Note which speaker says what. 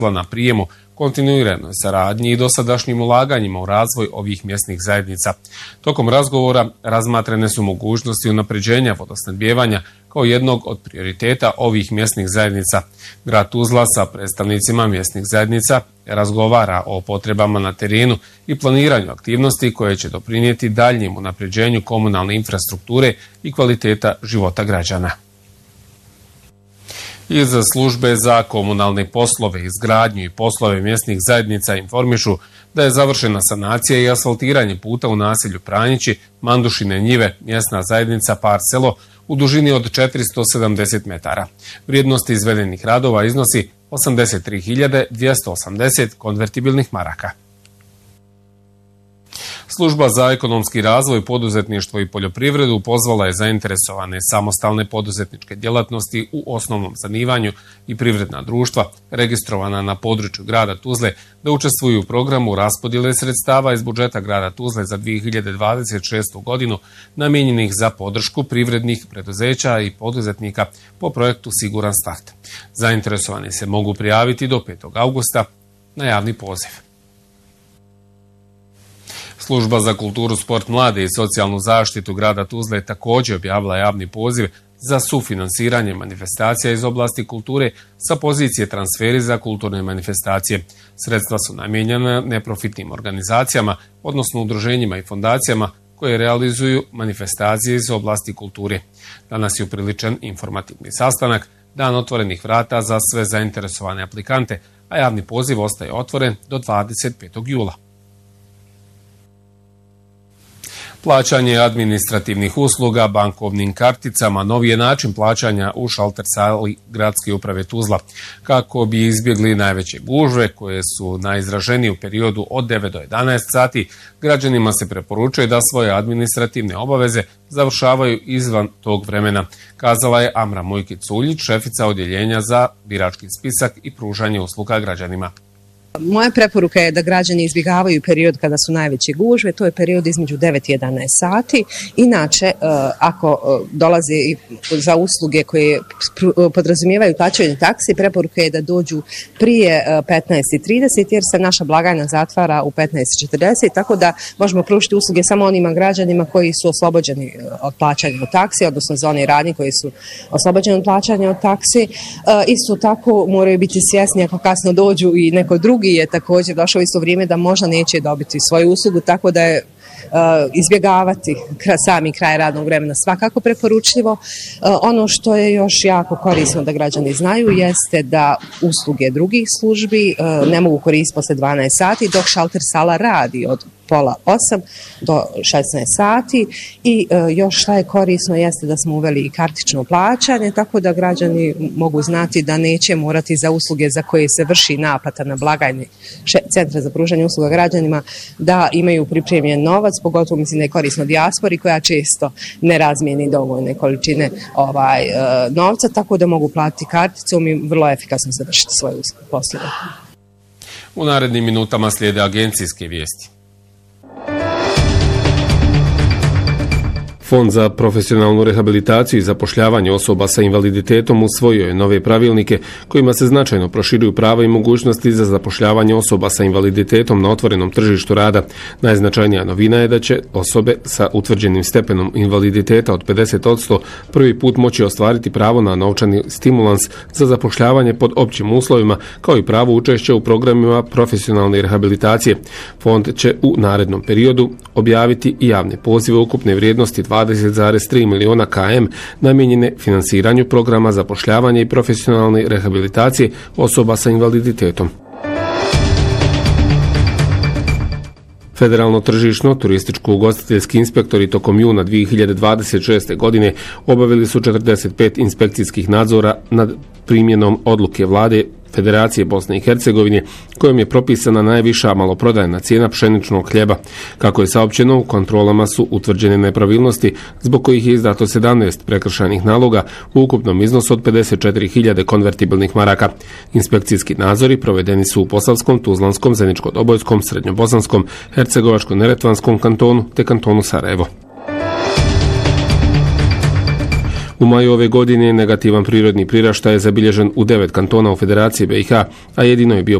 Speaker 1: na prijemu, kontinuiranoj saradnji i dosadašnjim ulaganjima u razvoj ovih mjesnih zajednica. Tokom razgovora razmatrane su mogućnosti unapređenja vodosnabdijevanja kao jednog od prioriteta ovih mjesnih zajednica. Grad Tuzla sa predstavnicima mjesnih zajednica razgovara o potrebama na terenu i planiranju aktivnosti koje će doprinijeti daljnjem unapređenju komunalne infrastrukture i kvaliteta života građana. Iz službe za komunalne poslove, izgradnju i poslove mjesnih zajednica informišu da je završena sanacija i asfaltiranje puta u naselju Pranjići, Mandušine njive, mjesna zajednica Parcelo u dužini od 470 metara. Vrijednost izvedenih radova iznosi 83.280 konvertibilnih maraka. Služba za ekonomski razvoj, poduzetništvo i poljoprivredu pozvala je zainteresovane samostalne poduzetničke djelatnosti u osnovnom zanimanju i privredna društva registrovana na području grada Tuzle da učestvuju u programu raspodjele sredstava iz budžeta grada Tuzle za 2026. godinu namijenjenih za podršku privrednih preduzeća i poduzetnika po projektu Siguran start. Zainteresovani se mogu prijaviti do 5. augusta na javni poziv. Služba za kulturu, sport, mlade i socijalnu zaštitu grada Tuzle je također objavila javni poziv za sufinansiranje manifestacija iz oblasti kulture sa pozicije transferi za kulturne manifestacije. Sredstva su namijenjena neprofitnim organizacijama, odnosno udruženjima i fondacijama koje realizuju manifestacije iz oblasti kulture. Danas je upriličen informativni sastanak, dan otvorenih vrata za sve zainteresovane aplikante, a javni poziv ostaje otvoren do 25. jula. Plaćanje administrativnih usluga bankovnim karticama novi je način plaćanja u šalter sali Gradske uprave Tuzla. Kako bi izbjegli najveće gužve koje su najizraženije u periodu od 9 do 11 sati, građanima se preporučuje da svoje administrativne obaveze završavaju izvan tog vremena, kazala je Amra Mujkić-Culjić, šefica odjeljenja za birački spisak i pružanje usluga građanima.
Speaker 2: Moja preporuka je da građani izbjegavaju period kada su najveće gužve, to je period između 9 i 11 sati. Inače, ako dolaze za usluge koje podrazumijevaju plaćanje taksi, preporuka je da dođu prije 15:30 jer se naša blagajna zatvara u 15:40, tako da možemo pružiti usluge samo onima građanima koji su oslobođeni od plaćanja od taksi, odnosno za one radnje koji su oslobođeni od plaćanja od taksi. Isto tako moraju biti svjesni ako kasno dođu i neko drugi je također došao isto vrijeme da možda neće dobiti svoju uslugu, tako da je izbjegavati sami kraj radnog vremena svakako preporučljivo. Ono što je još jako korisno da građani znaju jeste da usluge drugih službi ne mogu koristiti posle 12 sati, dok šalter sala radi od 7:30 do 16 sati i još šta je korisno jeste da smo uveli i kartično plaćanje, tako da građani mogu znati da neće morati za usluge za koje se vrši naplata na blagajni Centra za pružanje usluga građanima da imaju pripremljen novac, pogotovo mislim da je korisno dijaspori koja često ne razmijeni dovoljne količine novca, tako da mogu platiti karticom i vrlo efikasno završiti svoje poslove.
Speaker 1: U narednim minutama slijede agencijske vijesti. Fond za profesionalnu rehabilitaciju i zapošljavanje osoba sa invaliditetom usvojio je nove pravilnike kojima se značajno proširuju prava i mogućnosti za zapošljavanje osoba sa invaliditetom na otvorenom tržištu rada. Najznačajnija novina je da će osobe sa utvrđenim stepenom invaliditeta od 50% prvi put moći ostvariti pravo na novčani stimulans za zapošljavanje pod općim uslovima, kao i pravo učešća u programima profesionalne rehabilitacije. Fond će u narednom periodu objaviti i javne pozive ukupne vrijednosti 20,3 miliona km namijenjene finansiranju programa zapošljavanja i profesionalne rehabilitacije osoba sa invaliditetom. Federalno tržišno turističko-ugostiteljski inspektori tokom juna 2026. godine obavili su 45 inspekcijskih nadzora nad primjenom odluke vlade Federacije Bosne i Hercegovine, kojom je propisana najviša maloprodajna cijena pšeničnog hljeba. Kako je saopćeno, u kontrolama su utvrđene nepravilnosti, zbog kojih je izdato 17 prekršajnih naloga u ukupnom iznosu od 54.000 konvertibilnih maraka. Inspekcijski nadzori provedeni su u Posavskom, Tuzlanskom, Zeničko-Dobojskom, Srednjobosanskom, Hercegovačko-Neretvanskom kantonu te kantonu Sarajevo. U maju ove godine negativan prirodni priraštaj je zabilježen u 9 kantona u Federaciji BiH, a jedino je bio